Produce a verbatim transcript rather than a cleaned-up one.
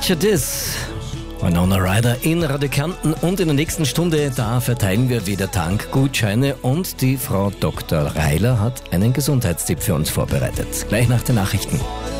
Picture This. Winona Ryder in Radikanten und in der nächsten Stunde, da verteilen wir wieder Tankgutscheine und die Frau Doktor Reiler hat einen Gesundheitstipp für uns vorbereitet. Gleich nach den Nachrichten.